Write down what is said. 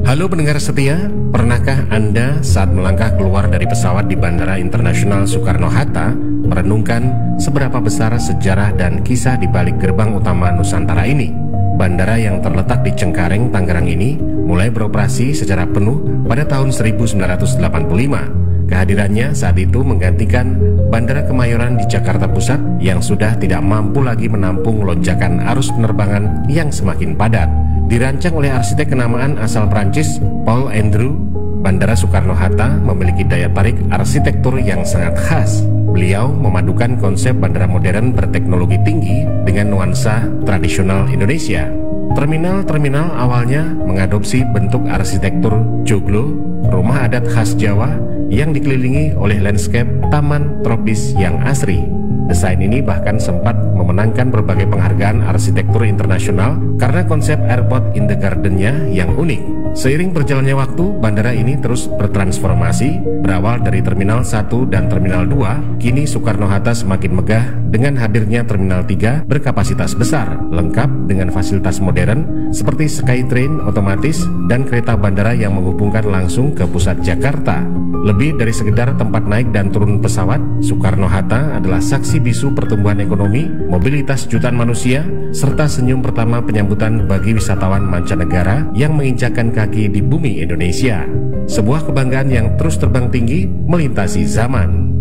Halo pendengar setia, pernahkah Anda saat melangkah keluar dari pesawat di Bandara Internasional Soekarno-Hatta merenungkan seberapa besar sejarah dan kisah di balik gerbang utama Nusantara ini? Bandara yang terletak di Cengkareng, Tangerang ini mulai beroperasi secara penuh pada tahun 1985. Kehadirannya saat itu menggantikan Bandara Kemayoran di Jakarta Pusat yang sudah tidak mampu lagi menampung lonjakan arus penerbangan yang semakin padat. Dirancang oleh arsitek kenamaan asal Prancis, Paul Andrew, Bandara Soekarno-Hatta memiliki daya tarik arsitektur yang sangat khas. Beliau memadukan konsep bandara modern berteknologi tinggi dengan nuansa tradisional Indonesia. Terminal-terminal awalnya mengadopsi bentuk arsitektur joglo, rumah adat khas Jawa yang dikelilingi oleh landscape taman tropis yang asri. Desain ini bahkan sempat memenangkan berbagai penghargaan arsitektur internasional karena konsep airport in the garden-nya yang unik. Seiring berjalannya waktu, bandara ini terus bertransformasi. Berawal dari Terminal 1 dan Terminal 2, kini Soekarno-Hatta semakin megah dengan hadirnya Terminal 3 berkapasitas besar, lengkap dengan fasilitas modern seperti Skytrain otomatis dan kereta bandara yang menghubungkan langsung ke pusat Jakarta. Lebih dari sekedar tempat naik dan turun pesawat, Soekarno-Hatta adalah saksi bisu pertumbuhan ekonomi, mobilitas jutaan manusia, serta senyum pertama penyambutan bagi wisatawan mancanegara yang menginjakan kaki di bumi Indonesia. Sebuah kebanggaan yang terus terbang tinggi melintasi zaman.